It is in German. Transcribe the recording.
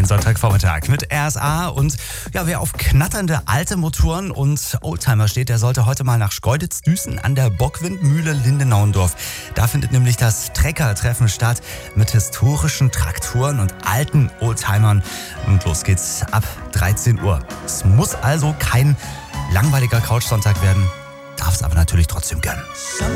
den Sonntagvormittag mit RSA. Und ja, wer auf knatternde alte Motoren und Oldtimer steht, der sollte heute mal nach Schkeuditz-Düßen an der Bockwindmühle Lindenauendorf. Da findet nämlich das Trecker-Treffen statt mit historischen Traktoren und alten Oldtimern. Und los geht's ab 13 Uhr. Es muss also kein langweiliger Couchsonntag werden, darf es aber natürlich trotzdem gern.